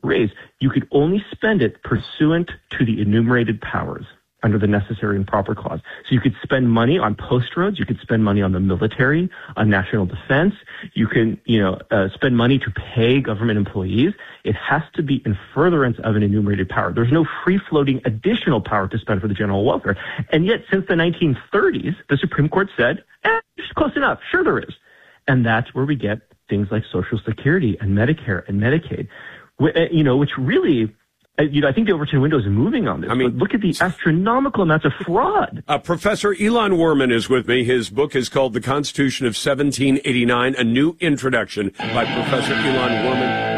raise, you could only spend it pursuant to the enumerated powers under the necessary and proper clause. So you could spend money on post roads, you could spend money on the military, on national defense, you can, spend money to pay government employees. It has to be in furtherance of an enumerated power. There's no free-floating additional power to spend for the general welfare. And yet, since the 1930s, the Supreme Court said, it's close enough. Sure there is. And that's where we get things like Social Security and Medicare and Medicaid, which really, I think the Overton window is moving on this. I mean, but look at the astronomical amounts of fraud. Professor Elon Werman is with me. His book is called The Constitution of 1789, A New Introduction by Professor Elon Werman.